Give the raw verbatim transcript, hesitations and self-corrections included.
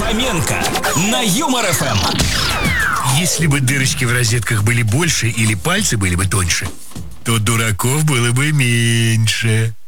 Фоменко на Юмор эф эм. Если бы дырочки в розетках были больше или пальцы были бы тоньше, то дураков было бы меньше.